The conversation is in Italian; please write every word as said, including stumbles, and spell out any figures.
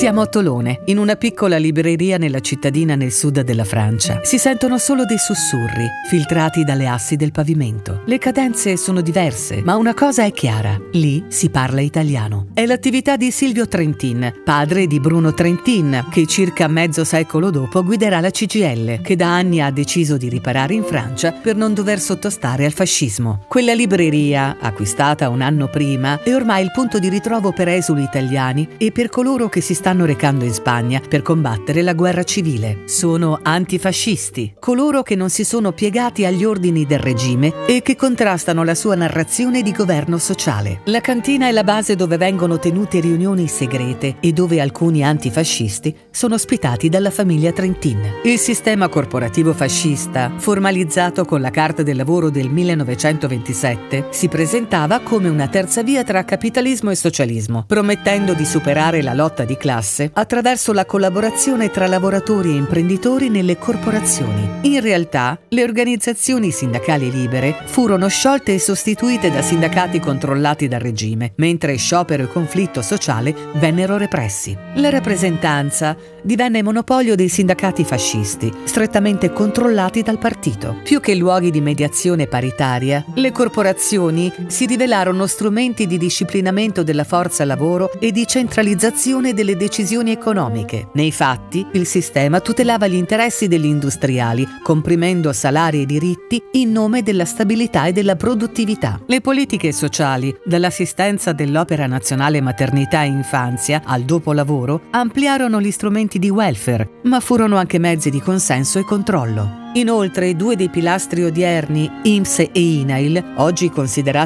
Siamo a Tolone, in una piccola libreria nella cittadina nel sud della Francia. Si sentono solo dei sussurri, filtrati dalle assi del pavimento. Le cadenze sono diverse, ma una cosa è chiara: lì si parla italiano. È l'attività di Silvio Trentin, padre di Bruno Trentin, che circa mezzo secolo dopo guiderà la C G I L, che da anni ha deciso di riparare in Francia per non dover sottostare al fascismo. Quella libreria, acquistata un anno prima, è ormai il punto di ritrovo per esuli italiani e per coloro che si stanno recando in Spagna per combattere la guerra civile. Sono antifascisti, coloro che non si sono piegati agli ordini del regime e che contrastano la sua narrazione di governo sociale. La cantina è la base dove vengono tenute riunioni segrete e dove alcuni antifascisti sono ospitati dalla famiglia Trentin. Il sistema corporativo fascista, formalizzato con la Carta del Lavoro del millenovecentoventisette, si presentava come una terza via tra capitalismo e socialismo, promettendo di superare la lotta di classe attraverso la collaborazione tra lavoratori e imprenditori nelle corporazioni. In realtà, le organizzazioni sindacali libere furono sciolte e sostituite da sindacati controllati dal regime, mentre sciopero e conflitto sociale vennero repressi. La rappresentanza divenne monopolio dei sindacati fascisti, strettamente controllati dal partito. Più che luoghi di mediazione paritaria, le corporazioni si rivelarono strumenti di disciplinamento della forza lavoro e di centralizzazione delle decisioni economiche. Nei fatti, il sistema tutelava gli interessi degli industriali, comprimendo salari e diritti in nome della stabilità e della produttività. Le politiche sociali, dall'assistenza dell'Opera Nazionale Maternità e Infanzia al dopolavoro, ampliarono gli strumenti di welfare, ma furono anche mezzi di consenso e controllo. Inoltre, due dei pilastri odierni, I N P S e I N A I L, oggi considerati